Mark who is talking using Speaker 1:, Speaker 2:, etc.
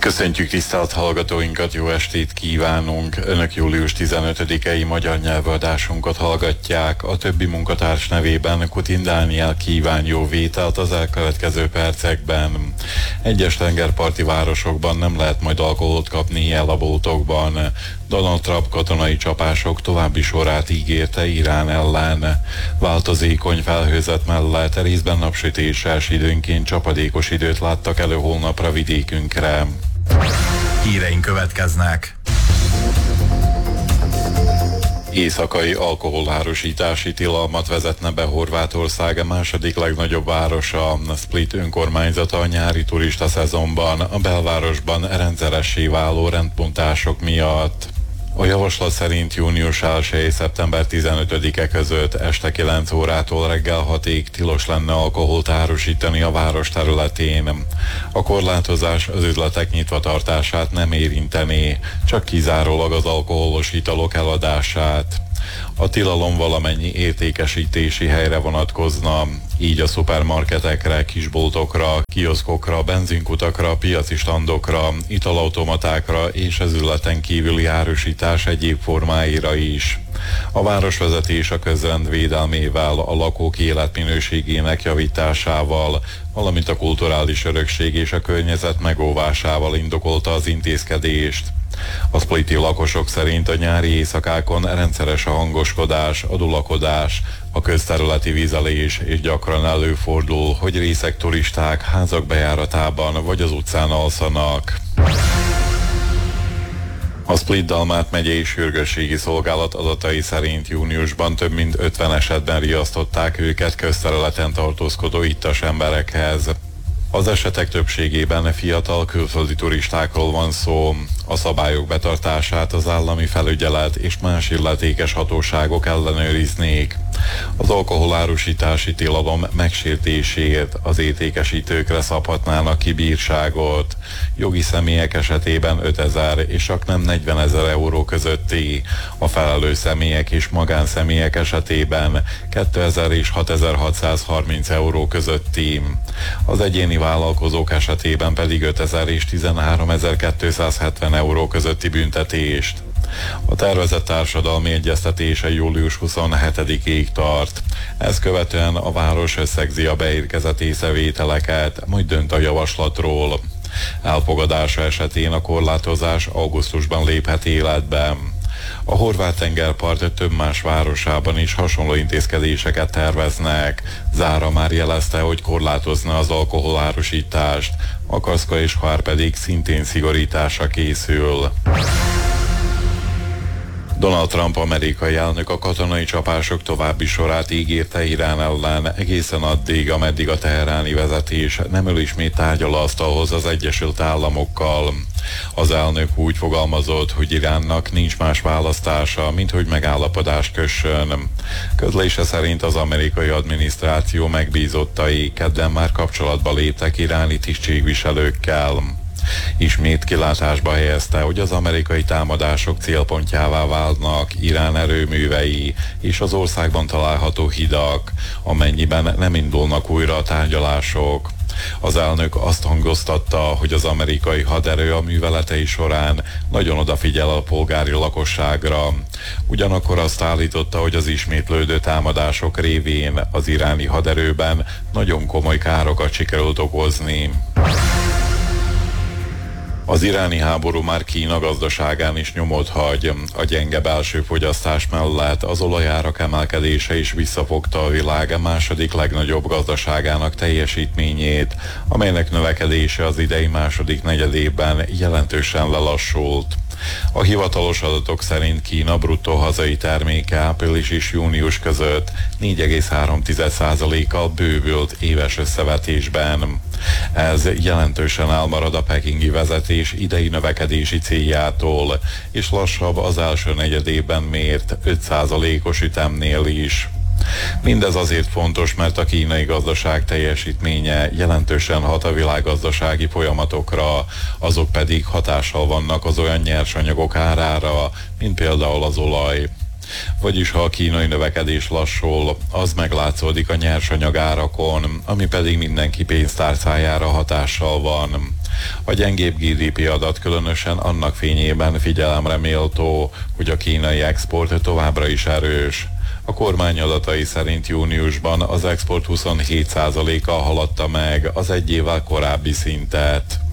Speaker 1: Köszöntjük tisztelt hallgatóinkat, jó estét kívánunk! Önök július 15-i magyar nyelvű adásunkat hallgatják. A többi munkatárs nevében Kutin Dániel kíván jó vételt az elkövetkező percekben. Egyes tengerparti városokban nem lehet majd alkoholt kapni el a boltokban. Donald Trump katonai csapások további sorát ígérte Irán ellen. Változékony felhőzet mellett részben napsütéses, időnként csapadékos időt láttak elő holnapra vidékünkre.
Speaker 2: Híreink következnek.
Speaker 1: Éjszakai alkoholárusítási tilalmat vezetne be Horvátország második legnagyobb városa. Split önkormányzata a nyári turista szezonban a belvárosban rendszeressé váló rendbontások miatt. A javaslat szerint június 1 szeptember 15-e között este 9 órától reggel 6-ig tilos lenne alkoholt árusítani a város területén. A korlátozás az üzletek nyitvatartását nem érintené, csak kizárólag az alkoholos italok eladását. A tilalom valamennyi értékesítési helyre vonatkozna, így a szupermarketekre, kisboltokra, kioszkokra, benzinkutakra, piaci standokra, italautomatákra és az üzleten kívüli árusítás egyéb formáira is. A városvezetés a közrend védelmével, a lakók életminőségének javításával, valamint a kulturális örökség és a környezet megóvásával indokolta az intézkedést. A spliti lakosok szerint a nyári éjszakákon rendszeres a hangoskodás, a dulakodás, a közterületi vízelés, és gyakran előfordul, hogy részeg turisták házak bejáratában vagy az utcán alszanak. A Split-Dalmát megyei sürgősségi szolgálat adatai szerint júniusban több mint 50 esetben riasztották őket közterületen tartózkodó ittas emberekhez. Az esetek többségében fiatal külföldi turistákról van szó. A szabályok betartását az állami felügyelet és más illetékes hatóságok ellenőriznék. Az alkoholárusítási tilalom megsértéséért az értékesítőkre szabhatnának ki bírságot. Jogi személyek esetében 5000 és csak nem 40 000 euró közötti. A felelős személyek és magánszemélyek esetében 2000 és 6630 euró közötti. Az egyéni vállalkozók esetében pedig 5000 és 13270 euró közötti büntetést. A tervezett társadalmi egyeztetése július 27-ig tart. Ezt követően a város összegzi a beérkezett észrevételeket, majd dönt a javaslatról. Elfogadása esetén a korlátozás augusztusban léphet életbe. A horvát tengerpart több más városában is hasonló intézkedéseket terveznek. Zára már jelezte, hogy korlátozna az alkoholárusítást, Akaszka és Hvar pedig szintén szigorításra készül. Donald Trump amerikai elnök a katonai csapások további sorát ígérte Irán ellen egészen addig, ameddig a teheráni vezetés nem ül ismét tárgyalóasztalhoz az Egyesült Államokkal. Az elnök úgy fogalmazott, hogy Iránnak nincs más választása, mint hogy megállapodást kössön. Közlése szerint az amerikai adminisztráció megbízottai kedden már kapcsolatba léptek iráni tisztségviselőkkel. Ismét kilátásba helyezte, hogy az amerikai támadások célpontjává válnak Irán erőművei és az országban található hidak, amennyiben nem indulnak újra a tárgyalások. Az elnök azt hangoztatta, hogy az amerikai haderő a műveletei során nagyon odafigyel a polgári lakosságra. Ugyanakkor azt állította, hogy az ismétlődő támadások révén az iráni haderőben nagyon komoly károkat sikerült okozni. Az iráni háború már Kína gazdaságán is nyomot hagy. A gyenge belső fogyasztás mellett az olajárak emelkedése is visszafogta a világ második legnagyobb gazdaságának teljesítményét, amelynek növekedése az idei második negyedében jelentősen lelassult. A hivatalos adatok szerint Kína bruttó hazai terméke április és június között 4,3%-kal bővült éves összevetésben. Ez jelentősen elmarad a pekingi vezetés idei növekedési céljától, és lassabb az első negyedében mért 5%-os ütemnél is. Mindez azért fontos, mert a kínai gazdaság teljesítménye jelentősen hat a világgazdasági folyamatokra, azok pedig hatással vannak az olyan nyersanyagok árára, mint például az olaj. Vagyis ha a kínai növekedés lassul, az meglátszódik a nyersanyagárakon, ami pedig mindenki pénztárcájára hatással van. A gyengébb GDP adat különösen annak fényében figyelemre méltó, hogy a kínai export továbbra is erős. A kormány adatai szerint júniusban az export 27%-a haladta meg az egy évvel korábbi szintet.